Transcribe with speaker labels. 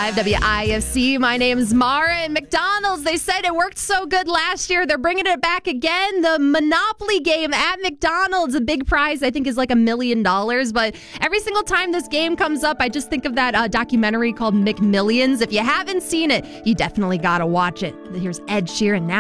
Speaker 1: 101.5 WIFC. My name's Mara. And McDonald's, they said it worked so good last year. They're bringing it back again. The Monopoly game at McDonald's. A big prize, I think, is like $1 million. But every single time this game comes up, I just think of that documentary called McMillions. If you haven't seen it, you definitely got to watch it. Here's Ed Sheeran now.